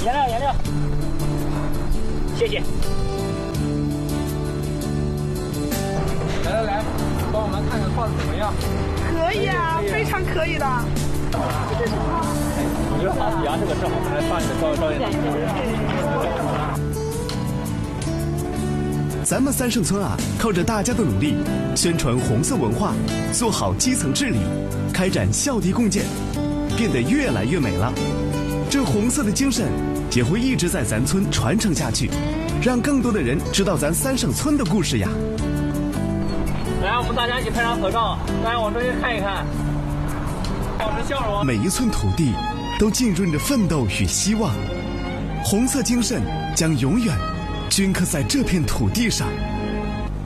颜料，谢谢。来，帮我们看看画的怎么样？ 可以啊，非常可以的。 这是什么？我觉得画笔啊，这个正好来刷你的照片。 咱们三圣村啊，靠着大家的努力，宣传红色文化，做好基层治理，开展校地共建，变得越来越美了。这红色的精神也会一直在咱村传承下去，让更多的人知道咱三圣村的故事呀。 来，我们大家一起拍张合照，大家往中间看一看，保持笑容。 每一寸土地都浸润着奋斗与希望，红色精神将永远镌刻在这片土地上。